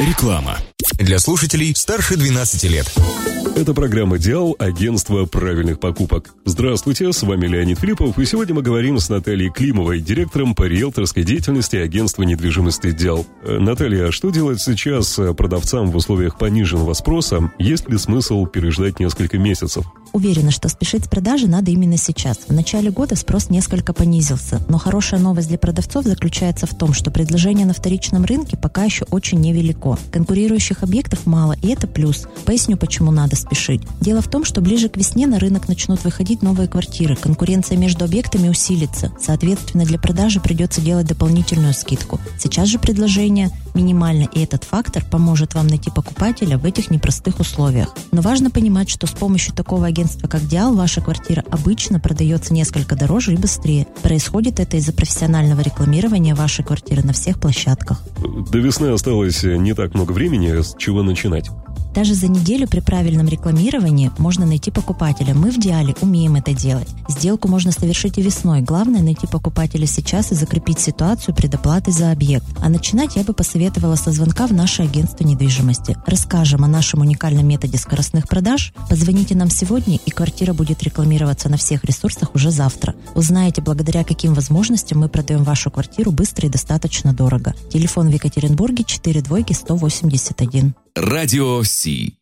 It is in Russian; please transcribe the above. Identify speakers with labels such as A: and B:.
A: Реклама. Для слушателей старше 12 лет.
B: Это программа «Диал», агентство правильных покупок. Здравствуйте, с вами Леонид Филиппов, и сегодня мы говорим с Натальей Климовой, директором по риэлторской деятельности агентства недвижимости «Диал». Наталья, а что делать сейчас продавцам в условиях пониженного спроса? Есть ли смысл переждать несколько месяцев?
C: Уверена, что спешить с продажей надо именно сейчас. В начале года спрос несколько понизился, но хорошая новость для продавцов заключается в том, что предложение на вторичном рынке пока еще очень невелико. Конкурирующих объектов мало, и это плюс. Поясню, почему надо спешить. Дело в том, что ближе к весне на рынок начнут выходить новые квартиры, конкуренция между объектами усилится, соответственно, для продажи придется делать дополнительную скидку. Сейчас же предложение минимально, и этот фактор поможет вам найти покупателя в этих непростых условиях. Но важно понимать, что с помощью такого агентства, как «Диал», ваша квартира обычно продается несколько дороже и быстрее. Происходит это из-за профессионального рекламирования вашей квартиры на всех площадках.
B: До весны осталось не так много времени, с чего начинать?
C: Даже за неделю при правильном рекламировании можно найти покупателя. Мы в «Диале» умеем это делать. Сделку можно совершить и весной. Главное найти покупателя сейчас и закрепить ситуацию предоплатой за объект. А начинать я бы посоветовала со звонка в наше агентство недвижимости. Расскажем о нашем уникальном методе скоростных продаж. Позвоните нам сегодня, и квартира будет рекламироваться на всех ресурсах уже завтра. Узнаете, благодаря каким возможностям мы продаем вашу квартиру быстро и достаточно дорого. Телефон в Екатеринбурге 4 181.
A: Радио Си.